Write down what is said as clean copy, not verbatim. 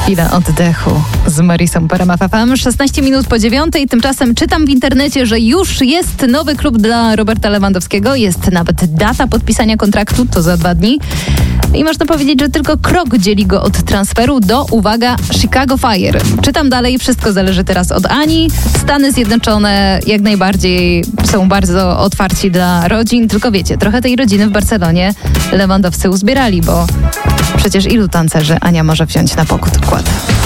Chwila oddechu z Marisą Perem FM. 16 minut po 9. Tymczasem czytam w internecie, że już jest nowy klub dla Roberta Lewandowskiego. Jest nawet data podpisania kontraktu, to za 2 dni. I można powiedzieć, że tylko krok dzieli go od transferu do, uwaga, Chicago Fire. Czytam dalej, wszystko zależy teraz od Ani. Stany Zjednoczone jak najbardziej są bardzo otwarci dla rodzin, tylko wiecie, trochę tej rodziny w Barcelonie Lewandowscy uzbierali, bo przecież ilu tancerzy Ania może wziąć na pokład?